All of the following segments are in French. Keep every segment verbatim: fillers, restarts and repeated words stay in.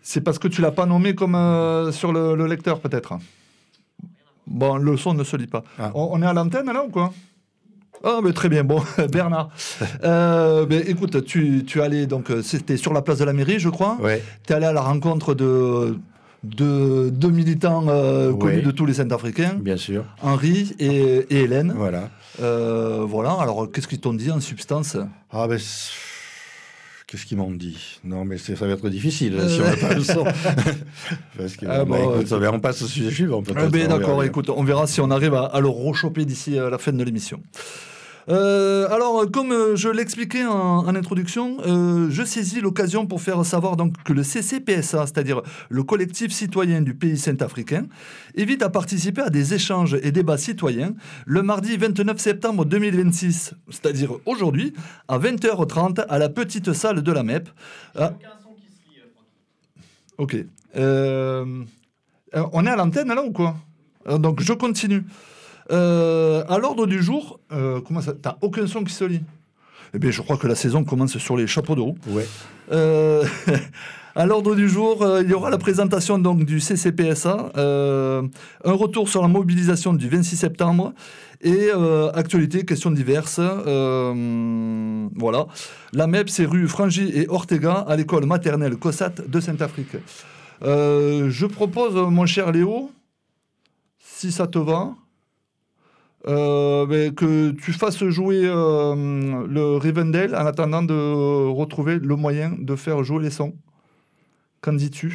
C'est parce que tu l'as pas nommé comme euh, sur le, le lecteur, peut-être. Bon, le son ne se lit pas. Ah. On, on est à l'antenne, là, ou quoi ? Ah, mais très bien. Bon, Bernard. euh, mais écoute, tu, tu allais, donc, c'était sur la place de la mairie, je crois. Ouais. Tu es allé à la rencontre de... de deux militants euh, connus oui. de tous les Centrafricains. Bien sûr. Henri et, et Hélène. Voilà. Euh, voilà. Alors, qu'est-ce qu'ils t'ont dit en substance ? Ah ben, qu'est-ce qu'ils m'ont dit ? Non, mais ça va être difficile euh... si on n'a pas le son. Parce que ah, bon, écoute, euh... on passe au sujet suivant. Ah ben, d'accord. Écoute, on verra si on arrive à, à le rechoper d'ici à la fin de l'émission. Euh, alors, comme je l'expliquais en, en introduction, euh, je saisis l'occasion pour faire savoir donc, que le C C P S A, c'est-à-dire le collectif citoyen du pays centrafricain, invite à participer à des échanges et débats citoyens le mardi vingt-neuf septembre deux mille vingt-six, c'est-à-dire aujourd'hui, à vingt heures trente, à la petite salle de la M E P. Ah. Ok. Euh, on est à l'antenne là ou quoi ? Donc, je continue. Euh, à l'ordre du jour, euh, comment ça ? T'as aucun son qui se lit ? Eh bien, je crois que la saison commence sur les chapeaux de roue. Ouais. Euh, à l'ordre du jour, euh, il y aura la présentation donc du C C P S A, euh, un retour sur la mobilisation du vingt-six septembre et euh, actualités, questions diverses. Euh, voilà. La M E P, c'est rue Frangy et Ortega à l'école maternelle Cossat de Saint-Afrique. Euh, je propose, mon cher Léo, si ça te va. Euh, ben, que tu fasses jouer euh, le Rivendell en attendant de retrouver le moyen de faire jouer les sons. Qu'en dis-tu ?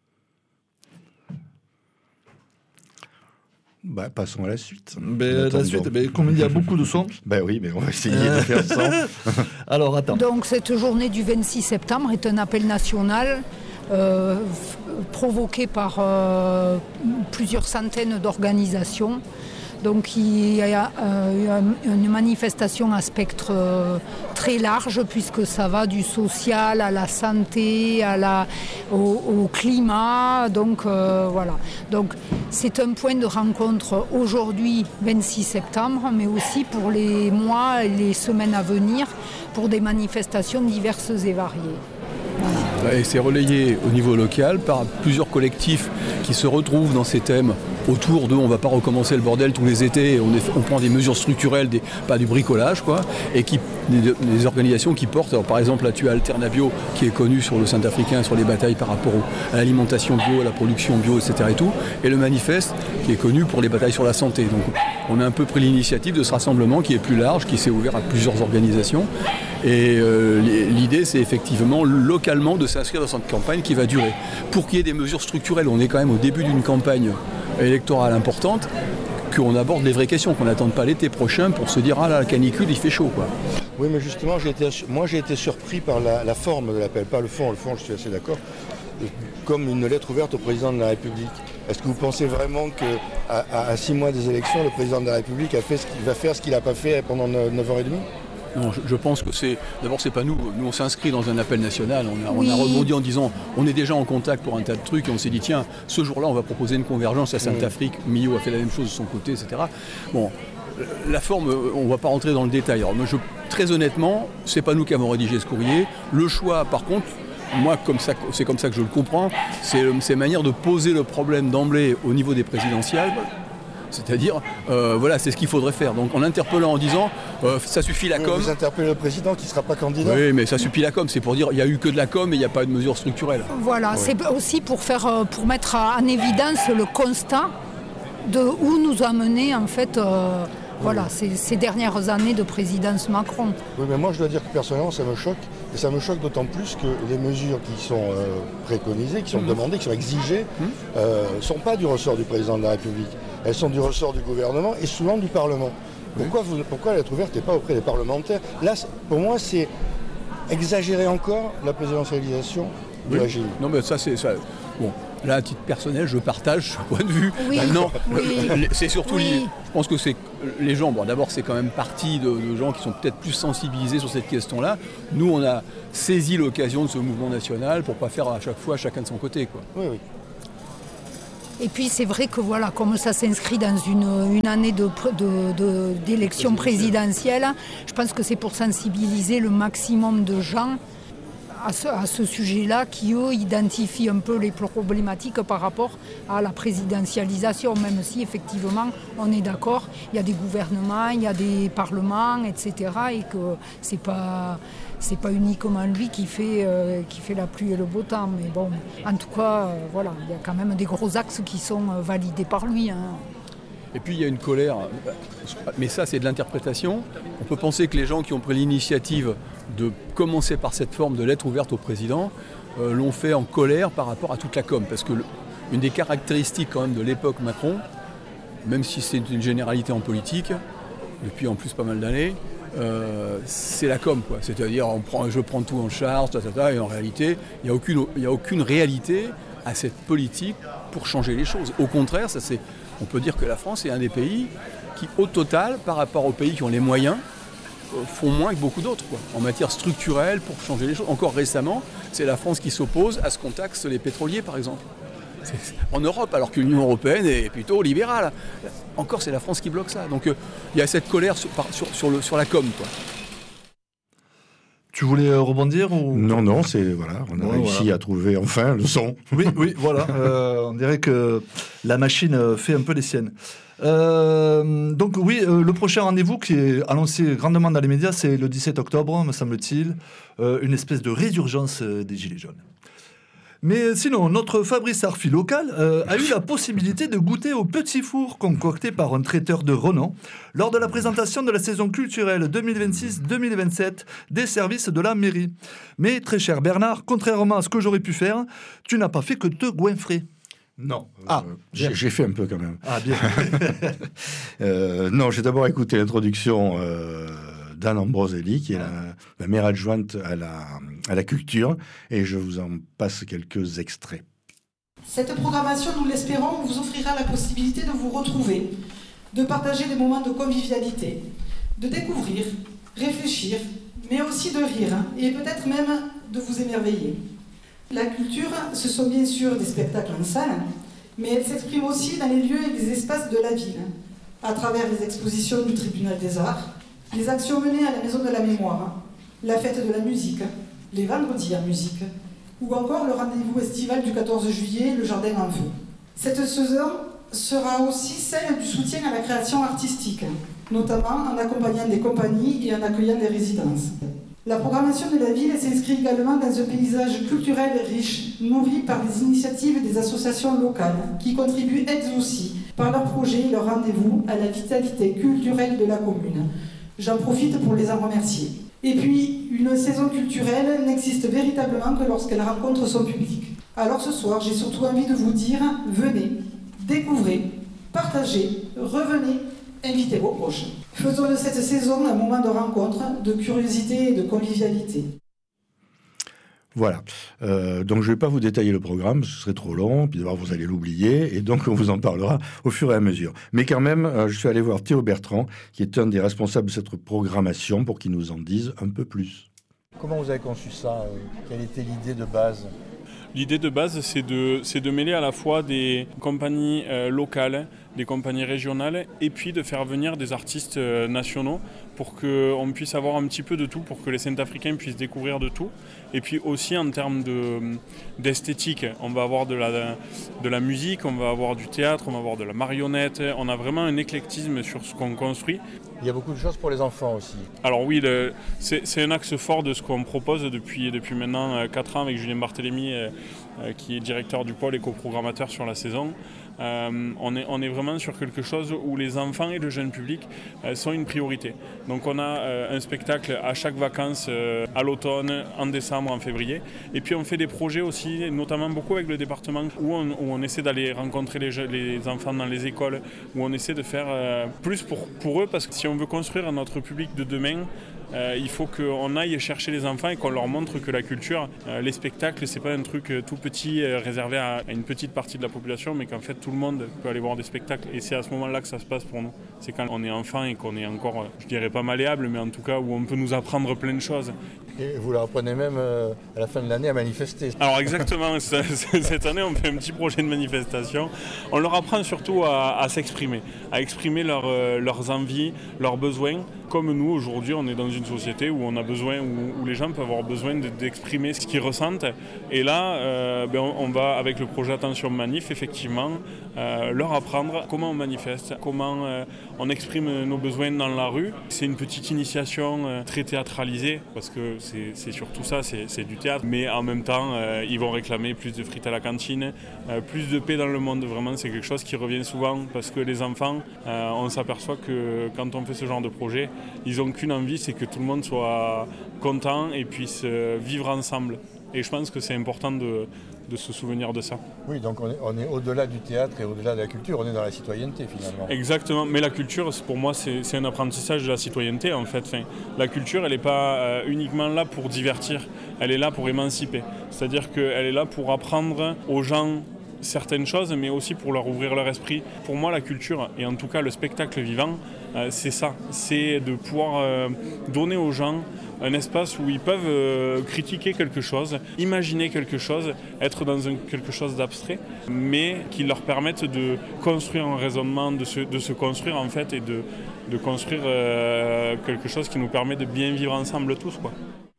Bah, passons à la suite. Ben, la suite, ben, comme il y a beaucoup de sons. Ben oui, mais on va essayer de faire ça. Alors, attends. Donc, cette journée du vingt-six septembre est un appel national euh, f- provoqué par euh, plusieurs centaines d'organisations. Donc il y a euh, une manifestation à spectre euh, très large puisque ça va du social à la santé, à la, au, au climat. Donc euh, voilà. Donc c'est un point de rencontre aujourd'hui, vingt-six septembre, mais aussi pour les mois et les semaines à venir pour des manifestations diverses et variées. Voilà. Et c'est relayé au niveau local par plusieurs collectifs qui se retrouvent dans ces thèmes autour de on ne va pas recommencer le bordel tous les étés, on, est, on prend des mesures structurelles, des, pas du bricolage, quoi, et qui, des, des organisations qui portent, alors par exemple là tu as Alternabio qui est connu sur le Centrafricain, sur les batailles par rapport au, à l'alimentation bio, à la production bio, et cetera et tout, et le Manifeste qui est connu pour les batailles sur la santé. Donc on a un peu pris l'initiative de ce rassemblement qui est plus large, qui s'est ouvert à plusieurs organisations, et euh, l'idée c'est effectivement localement de s'inscrire dans cette campagne qui va durer. Pour qu'il y ait des mesures structurelles, on est quand même au début d'une campagne électorale importante, qu'on aborde les vraies questions, qu'on n'attende pas l'été prochain pour se dire « Ah là, la canicule, il fait chaud ». Quoi. Oui, mais justement, j'ai été, moi j'ai été surpris par la, la forme de l'appel, pas le fond. Le fond, je suis assez d'accord, comme une lettre ouverte au président de la République. Est-ce que vous pensez vraiment qu'à à, à six mois des élections, le président de la République a fait ce qu'il va faire ce qu'il n'a pas fait pendant neuf heures trente ? Non, je, je pense que c'est... D'abord, c'est pas nous. Nous, on s'inscrit dans un appel national. On a, oui. on a rebondi en disant on est déjà en contact pour un tas de trucs et on s'est dit tiens, ce jour-là, on va proposer une convergence à Saint-Afrique. Mmh. Millau a fait la même chose de son côté, et cetera. Bon, la forme, on va pas rentrer dans le détail. Alors, moi, je, très honnêtement, c'est pas nous qui avons rédigé ce courrier. Le choix, par contre, moi, comme ça, c'est comme ça que je le comprends, c'est, c'est manière de poser le problème d'emblée au niveau des présidentielles. C'est-à-dire, euh, voilà, c'est ce qu'il faudrait faire. Donc en interpellant, en disant, euh, ça suffit la com. Vous interpellez le président qui ne sera pas candidat. Oui, mais ça suffit la com. C'est pour dire, il n'y a eu que de la com et il n'y a pas eu de mesures structurelles. Voilà, ouais. C'est aussi pour faire, pour mettre en évidence le constat de où nous a mené en fait, euh, voilà, ces, ces dernières années de présidence Macron. Oui, mais moi je dois dire que personnellement ça me choque. Et ça me choque d'autant plus que les mesures qui sont euh, préconisées, qui sont mmh. demandées, qui sont exigées, ne mmh. euh, sont pas du ressort du président de la République. Elles sont du ressort du gouvernement et souvent du Parlement. Pourquoi, vous, pourquoi la lettre ouverte n'est pas auprès des parlementaires ? Là, pour moi, c'est exagérer encore la présidentialisation du oui. régime. Non, mais ça, c'est... Ça. Bon, là, à titre personnel, je partage ce point de vue. Oui. Maintenant, oui. c'est surtout... Oui. Les, je pense que c'est les gens... Bon, d'abord, c'est quand même partie de, de gens qui sont peut-être plus sensibilisés sur cette question-là. Nous, on a saisi l'occasion de ce mouvement national pour ne pas faire à chaque fois chacun de son côté, quoi. Oui, oui. Et puis c'est vrai que voilà, comme ça s'inscrit dans une, une année de, de, de, d'élection présidentielle, je pense que c'est pour sensibiliser le maximum de gens à ce, à ce sujet-là qui, eux, identifient un peu les problématiques par rapport à la présidentialisation, même si, effectivement, on est d'accord, il y a des gouvernements, il y a des parlements, et cetera, et que c'est pas... c'est pas uniquement lui qui fait, euh, qui fait la pluie et le beau temps. Mais bon, en tout cas, euh, voilà, il y a quand même des gros axes qui sont euh, validés par lui. Hein. Et puis il y a une colère, mais ça c'est de l'interprétation. On peut penser que les gens qui ont pris l'initiative de commencer par cette forme de lettre ouverte au président euh, l'ont fait en colère par rapport à toute la com. Parce que le, une des caractéristiques quand même de l'époque Macron, même si c'est une généralité en politique, depuis en plus pas mal d'années, Euh, c'est la com, quoi. C'est-à-dire on prend, je prends tout en charge, ta, ta, ta, et en réalité, il n'y a aucune, il n'y a aucune réalité à cette politique pour changer les choses. Au contraire, ça, c'est, on peut dire que la France est un des pays qui, au total, par rapport aux pays qui ont les moyens, euh, font moins que beaucoup d'autres, quoi, en matière structurelle pour changer les choses. Encore récemment, c'est la France qui s'oppose à ce qu'on taxe les pétroliers, par exemple. C'est en Europe, alors que l'Union européenne est plutôt libérale. Encore, c'est la France qui bloque ça. Donc, il euh, y a cette colère sur, sur, sur, le, sur la com, quoi. Tu voulais euh, rebondir ou... Non, non, c'est voilà, on a ouais, réussi voilà. à trouver enfin le son. Oui, oui, voilà. Euh, on dirait que la machine fait un peu les siennes. Euh, donc oui, euh, le prochain rendez-vous qui est annoncé grandement dans les médias, c'est le dix-sept octobre, me semble-t-il, euh, une espèce de résurgence euh, des Gilets jaunes. Mais sinon, notre Fabrice Arfi local euh, a eu la possibilité de goûter au petit four concocté par un traiteur de renom lors de la présentation de la saison culturelle deux mille vingt-six deux mille vingt-sept des services de la mairie. Mais très cher Bernard, contrairement à ce que j'aurais pu faire, tu n'as pas fait que te goinfrer. Non, ah, euh, j'ai, j'ai fait un peu quand même. Ah bien. euh, non, j'ai d'abord écouté l'introduction euh, d'Anne Ambroselli, qui est la, la maire adjointe à la, à la culture, et je vous en passe quelques extraits. Cette programmation, nous l'espérons, vous offrira la possibilité de vous retrouver, de partager des moments de convivialité, de découvrir, réfléchir, mais aussi de rire, et peut-être même de vous émerveiller. La culture, ce sont bien sûr des spectacles en salle, mais elle s'exprime aussi dans les lieux et les espaces de la ville, à travers les expositions du Tribunal des Arts, les actions menées à la Maison de la Mémoire, la fête de la musique, les vendredis en musique, ou encore le rendez-vous estival du quatorze juillet, le Jardin en feu. Cette saison sera aussi celle du soutien à la création artistique, notamment en accompagnant des compagnies et en accueillant des résidences. La programmation de la ville s'inscrit également dans un paysage culturel riche, nourri par les initiatives des associations locales, qui contribuent elles aussi, par leurs projets et leurs rendez-vous, à la vitalité culturelle de la commune. J'en profite pour les en remercier. Et puis, une saison culturelle n'existe véritablement que lorsqu'elle rencontre son public. Alors ce soir, j'ai surtout envie de vous dire, venez, découvrez, partagez, revenez, invitez vos proches. Faisons de cette saison un moment de rencontre, de curiosité et de convivialité. Voilà. Euh, donc, je ne vais pas vous détailler le programme, ce serait trop long, puis d'abord, vous allez l'oublier, et donc, on vous en parlera au fur et à mesure. Mais quand même, euh, je suis allé voir Théo Bertrand, qui est un des responsables de cette programmation, pour qu'il nous en dise un peu plus. Comment vous avez conçu ça ? Quelle était l'idée de base ? L'idée de base, c'est de, c'est de mêler à la fois des compagnies euh, locales, des compagnies régionales, et puis de faire venir des artistes euh, nationaux pour qu'on puisse avoir un petit peu de tout, pour que les Saint-Africains puissent découvrir de tout. Et puis aussi en termes de, d'esthétique, on va avoir de la, de la musique, on va avoir du théâtre, on va avoir de la marionnette. On a vraiment un éclectisme sur ce qu'on construit. Il y a beaucoup de choses pour les enfants aussi. Alors oui, le, c'est, c'est un axe fort de ce qu'on propose depuis, depuis maintenant euh, quatre ans avec Julien Barthélémy, euh, euh, qui est directeur du pôle et coprogrammateur sur la saison. Euh, on, est, on est vraiment sur quelque chose où les enfants et le jeune public euh, sont une priorité. Donc on a euh, un spectacle à chaque vacances, euh, à l'automne, en décembre, en février. Et puis on fait des projets aussi, notamment beaucoup avec le département, où on, où on essaie d'aller rencontrer les, jeux, les enfants dans les écoles, où on essaie de faire euh, plus pour, pour eux, parce que si on veut construire notre public de demain, Euh, il faut qu'on aille chercher les enfants et qu'on leur montre que la culture, euh, les spectacles, c'est pas un truc euh, tout petit euh, réservé à, à une petite partie de la population, mais qu'en fait tout le monde peut aller voir des spectacles. Et c'est à ce moment-là que ça se passe pour nous. C'est quand on est enfant et qu'on est encore, euh, je dirais pas malléable, mais en tout cas où on peut nous apprendre plein de choses. Et vous leur apprenez même euh, à la fin de l'année à manifester. Alors exactement, cette année on fait un petit projet de manifestation. On leur apprend surtout à, à s'exprimer, à exprimer leur, euh, leurs envies, leurs besoins. Comme nous, aujourd'hui, on est dans une société où on a besoin, où, où les gens peuvent avoir besoin de, d'exprimer ce qu'ils ressentent. Et là, euh, ben on, on va, avec le projet Attention Manif, effectivement, euh, leur apprendre comment on manifeste, comment euh, on exprime nos besoins dans la rue. C'est une petite initiation euh, très théâtralisée, parce que c'est, c'est surtout ça, c'est, c'est du théâtre. Mais en même temps, euh, ils vont réclamer plus de frites à la cantine, euh, plus de paix dans le monde. Vraiment, c'est quelque chose qui revient souvent, parce que les enfants, euh, on s'aperçoit que quand on fait ce genre de projet, ils n'ont qu'une envie, c'est que tout le monde soit content et puisse vivre ensemble. Et je pense que c'est important de, de se souvenir de ça. Oui, donc on est, on est au-delà du théâtre et au-delà de la culture, on est dans la citoyenneté finalement. Exactement, mais la culture, pour moi, c'est, c'est un apprentissage de la citoyenneté en fait. Enfin, la culture, elle n'est pas euh, uniquement là pour divertir, elle est là pour émanciper. C'est-à-dire qu'elle est là pour apprendre aux gens certaines choses, mais aussi pour leur ouvrir leur esprit. Pour moi, la culture, et en tout cas le spectacle vivant, euh, c'est ça. C'est de pouvoir euh, donner aux gens un espace où ils peuvent euh, critiquer quelque chose, imaginer quelque chose, être dans un, quelque chose d'abstrait, mais qui leur permette de construire un raisonnement, de se, de se construire en fait, et de, de construire euh, quelque chose qui nous permet de bien vivre ensemble tous, quoi.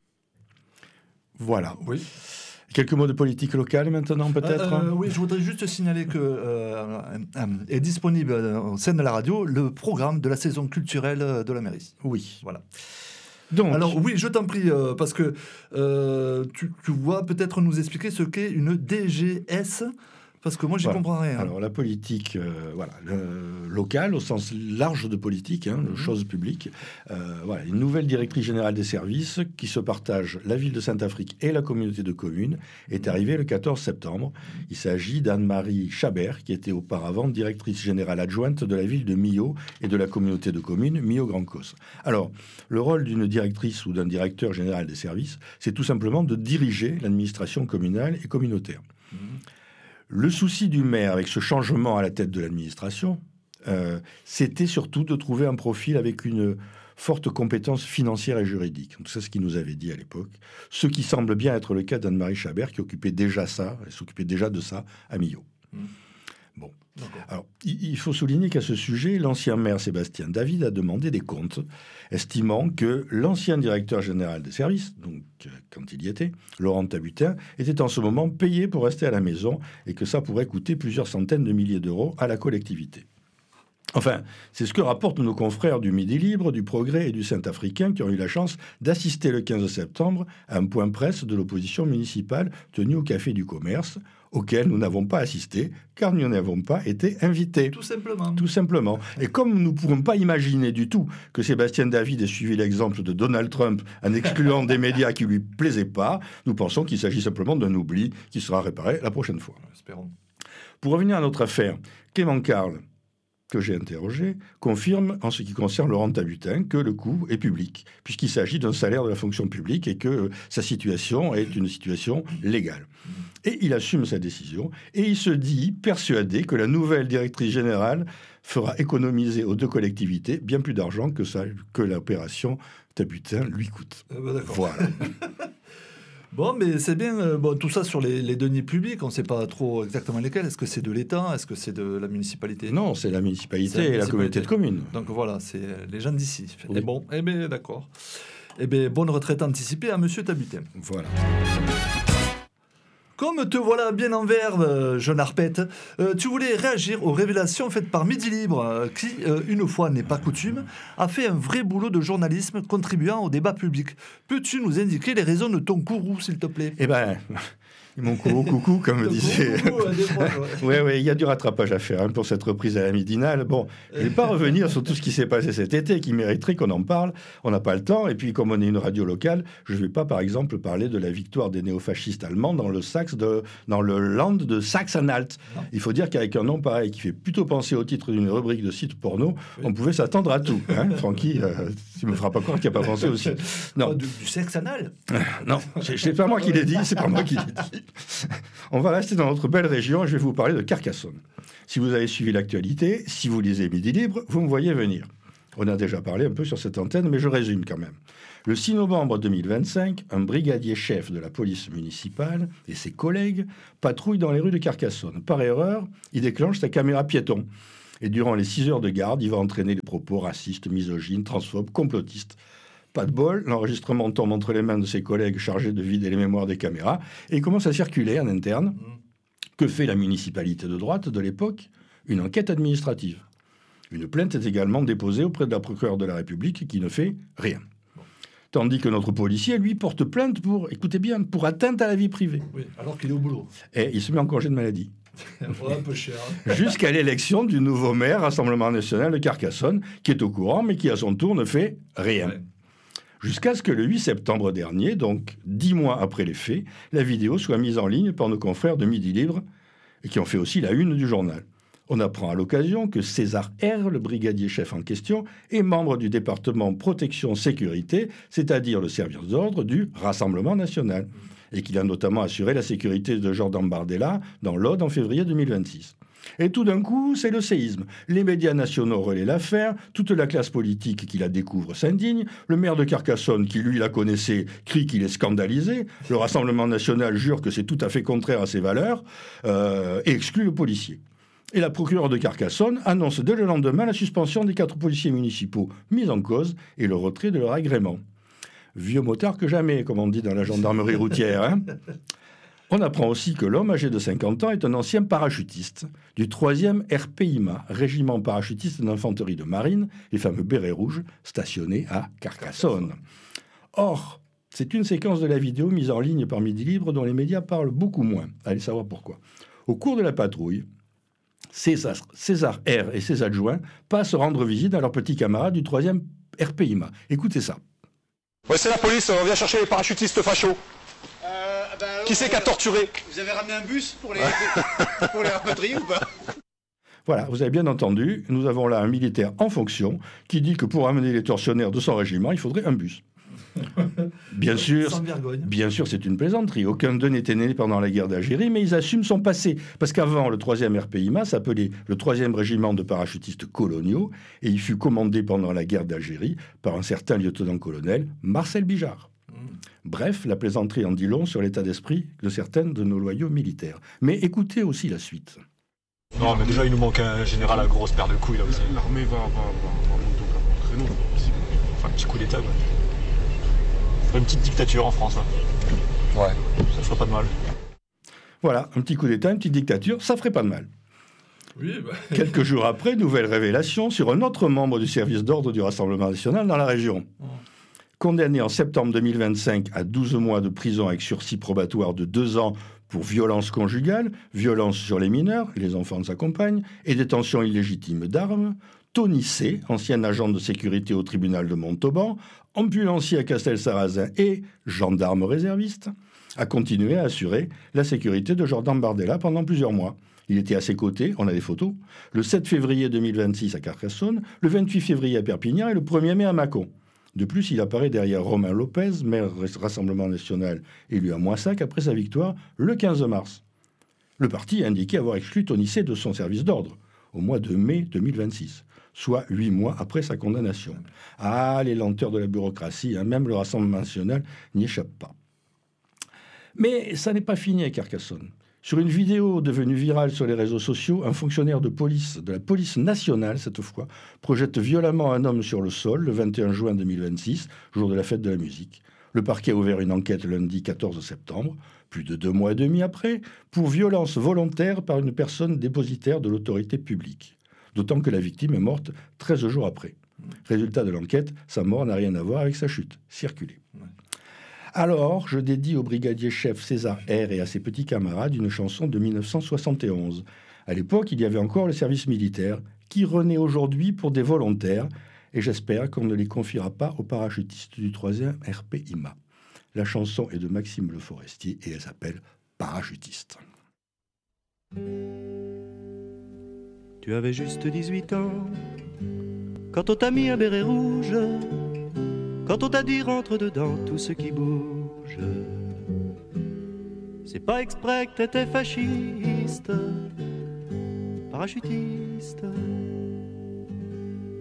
Voilà, oui. Quelques mots de politique locale maintenant, peut-être euh, euh, Oui, je voudrais juste signaler que euh, euh, est disponible au sein de la radio le programme de la saison culturelle de la mairie. Oui. Voilà. Donc, alors oui, je t'en prie, euh, parce que euh, tu, tu vois peut-être nous expliquer ce qu'est une D G S. Parce que moi, j'y voilà. comprends rien. Alors, la politique euh, voilà, le, locale, au sens large de politique, hein, mmh. chose publique. Euh, voilà, une nouvelle directrice générale des services qui se partage la ville de Saint-Affrique et la communauté de communes est arrivée le quatorze septembre. Il s'agit d'Anne-Marie Chabert, qui était auparavant directrice générale adjointe de la ville de Millau et de la communauté de communes Millau-Grand-Causse. Alors, le rôle d'une directrice ou d'un directeur général des services, c'est tout simplement de diriger l'administration communale et communautaire. Mmh. Le souci du maire avec ce changement à la tête de l'administration, euh, c'était surtout de trouver un profil avec une forte compétence financière et juridique. Donc c'est ce qu'il nous avait dit à l'époque. Ce qui semble bien être le cas d'Anne-Marie Chabert, qui occupait déjà ça, elle s'occupait déjà de ça à Millau. Mmh. Bon. D'accord. Alors, il faut souligner qu'à ce sujet, l'ancien maire Sébastien David a demandé des comptes, estimant que l'ancien directeur général des services, donc quand il y était, Laurent Tabutin, était en ce moment payé pour rester à la maison et que ça pourrait coûter plusieurs centaines de milliers d'euros à la collectivité. Enfin, c'est ce que rapportent nos confrères du Midi Libre, du Progrès et du Saint-Africain qui ont eu la chance d'assister le quinze septembre à un point presse de l'opposition municipale tenu au Café du Commerce, auquel nous n'avons pas assisté, car nous n'avons pas été invités. Tout simplement. Tout simplement. Et comme nous ne pourrons pas imaginer du tout que Sébastien David ait suivi l'exemple de Donald Trump en excluant des médias qui ne lui plaisaient pas, nous pensons qu'il s'agit simplement d'un oubli qui sera réparé la prochaine fois. Espérons. Pour revenir à notre affaire, Clément Carle, que j'ai interrogé, confirme en ce qui concerne Laurent Tabutin que le coût est public, puisqu'il s'agit d'un salaire de la fonction publique et que euh, sa situation est une situation légale. Et il assume sa décision et il se dit persuadé que la nouvelle directrice générale fera économiser aux deux collectivités bien plus d'argent que, ça, que l'opération Tabutin lui coûte. Euh, bah d'accord. Voilà. Bon, mais c'est bien, euh, bon, tout ça sur les, les deniers publics, on ne sait pas trop exactement lesquels. Est-ce que c'est de l'État? Est-ce que c'est de la municipalité? Non, c'est la municipalité la et la communauté de communes. Donc voilà, c'est les gens d'ici. Oui. Et bon, eh bien, d'accord. Eh bien, bonne retraite anticipée à Monsieur Tabutin. Voilà. Comme te voilà bien en verve, euh, jeune arpette, euh, tu voulais réagir aux révélations faites par Midi Libre, euh, qui, euh, une fois n'est pas coutume, a fait un vrai boulot de journalisme contribuant au débat public. Peux-tu nous indiquer les raisons de ton courroux, s'il te plaît? Eh ben, mon courroux coucou, comme me disait... Oui, oui, il y a du rattrapage à faire hein, pour cette reprise à la midinale. Bon, je ne vais pas revenir sur tout ce qui s'est passé cet été, qui mériterait qu'on en parle. On n'a pas le temps. Et puis, comme on est une radio locale, je ne vais pas, par exemple, parler de la victoire des néofascistes allemands dans le, Saxe de, dans le land de Saxe-Anhalt. Il faut dire qu'avec un nom pareil, qui fait plutôt penser au titre d'une rubrique de site porno, oui. on pouvait s'attendre à tout. Hein, Francky, euh, tu ne me feras pas croire qu'il n'y a pas pensé aussi. Non. Oh, du, du sexe anal Non, c'est pas moi qui l'ai dit, c'est pas moi qui l'ai dit. On va rester dans notre belle région et je vais vous parler de Carcassonne. Si vous avez suivi l'actualité, si vous lisez Midi Libre, vous me voyez venir. On a déjà parlé un peu sur cette antenne, mais je résume quand même. Le six novembre deux mille vingt-cinq, un brigadier chef de la police municipale et ses collègues patrouillent dans les rues de Carcassonne. Par erreur, il déclenche sa caméra piéton. Et durant les six heures de garde, il va entraîner des propos racistes, misogynes, transphobes, complotistes. Pas de bol, l'enregistrement tombe entre les mains de ses collègues chargés de vider les mémoires des caméras et il commence à circuler en interne. Que fait la municipalité de droite de l'époque? Une enquête administrative. Une plainte est également déposée auprès de la procureure de la République qui ne fait rien. Tandis que notre policier, lui, porte plainte pour, écoutez bien, pour atteinte à la vie privée. Oui, alors qu'il est au boulot. Et il se met en congé de maladie. Ouais, un peu cher. Jusqu'à l'élection du nouveau maire Rassemblement National de Carcassonne, qui est au courant, mais qui à son tour ne fait rien. Ouais. Jusqu'à ce que le huit septembre dernier, donc dix mois après les faits, la vidéo soit mise en ligne par nos confrères de Midi Libre, et qui ont fait aussi la une du journal. On apprend à l'occasion que César R., le brigadier chef en question, est membre du département protection-sécurité, c'est-à-dire le service d'ordre du Rassemblement National, et qu'il a notamment assuré la sécurité de Jordan Bardella dans l'Aude en février deux mille vingt-six. Et tout d'un coup, c'est le séisme. Les médias nationaux relaient l'affaire, toute la classe politique qui la découvre s'indigne, le maire de Carcassonne, qui lui la connaissait, crie qu'il est scandalisé, le Rassemblement National jure que c'est tout à fait contraire à ses valeurs, euh, et exclut le policier. Et la procureure de Carcassonne annonce dès le lendemain la suspension des quatre policiers municipaux mis en cause et le retrait de leur agrément. Vieux motard que jamais, comme on dit dans la gendarmerie routière. Hein. On apprend aussi que l'homme âgé de cinquante ans est un ancien parachutiste du troisième R P I M A, régiment parachutiste d'infanterie de marine, les fameux bérets rouges, stationnés à Carcassonne. Or, c'est une séquence de la vidéo mise en ligne par Midi Libre dont les médias parlent beaucoup moins. Allez savoir pourquoi. Au cours de la patrouille, César, César R et ses adjoints passent rendre visite à leurs petits camarades du troisième R P I M A. Écoutez ça. Ouais, c'est la police, on vient chercher les parachutistes fachos. Euh, bah alors, Qui c'est qui a torturé? Vous avez ramené un bus pour les, pour les rapatrier ou pas? Voilà, vous avez bien entendu, nous avons là un militaire en fonction qui dit que pour amener les tortionnaires de son régiment, il faudrait un bus. Bien sûr, bien sûr, c'est une plaisanterie. Aucun d'eux n'était né pendant la guerre d'Algérie, mais ils assument son passé. Parce qu'avant, le troisième R P I M A s'appelait le troisième régiment de parachutistes coloniaux et il fut commandé pendant la guerre d'Algérie par un certain lieutenant-colonel Marcel Bijard. Mmh. Bref, la plaisanterie en dit long sur l'état d'esprit de certaines de nos loyaux militaires. Mais écoutez aussi la suite. Non, mais déjà, il nous manque un général à grosse paire de couilles là aussi. L'armée va, va, va, va monter au cap créneau. Enfin, un petit coup d'état, quoi. Une petite dictature en France. Hein. Ouais, ça ferait pas de mal. Voilà, un petit coup d'état, une petite dictature, ça ferait pas de mal. Oui, bah... Quelques jours après, nouvelle révélation sur un autre membre du service d'ordre du Rassemblement National dans la région. Oh. Condamné en septembre deux mille vingt-cinq à douze mois de prison avec sursis probatoire de deux ans pour violence conjugale, violence sur les mineurs, les enfants de sa compagne, et détention illégitime d'armes, Tony C., ancien agent de sécurité au tribunal de Montauban, ambulancier à Castelsarrasin et gendarme réserviste, a continué à assurer la sécurité de Jordan Bardella pendant plusieurs mois. Il était à ses côtés, on a des photos, le sept février deux mille vingt-six à Carcassonne, le vingt-huit février à Perpignan et le premier mai à Mâcon. De plus, il apparaît derrière Romain Lopez, maire Rassemblement National élu à Moissac après sa victoire le quinze mars. Le parti a indiqué avoir exclu Tony C. de son service d'ordre au mois de mai deux mille vingt-six. Soit huit mois après sa condamnation. Ah, les lenteurs de la bureaucratie, hein, même le Rassemblement National n'y échappe pas. Mais ça n'est pas fini à Carcassonne. Sur une vidéo devenue virale sur les réseaux sociaux, un fonctionnaire de police, de la police nationale cette fois, projette violemment un homme sur le sol le vingt et un juin deux mille vingt-six, jour de la fête de la musique. Le parquet a ouvert une enquête lundi quatorze septembre, plus de deux mois et demi après, pour violence volontaire par une personne dépositaire de l'autorité publique. D'autant que la victime est morte treize jours après. Résultat de l'enquête, sa mort n'a rien à voir avec sa chute. Circulez. Alors, je dédie au brigadier chef César R. et à ses petits camarades une chanson de mille neuf cent soixante et onze. À l'époque, il y avait encore le service militaire, qui renaît aujourd'hui pour des volontaires, et j'espère qu'on ne les confiera pas aux parachutistes du troisième R P I M A. La chanson est de Maxime Le Forestier et elle s'appelle « Parachutiste ». Tu avais juste dix-huit ans, quand on t'a mis un béret rouge, quand on t'a dit rentre dedans tout ce qui bouge. C'est pas exprès que t'étais fasciste, parachutiste.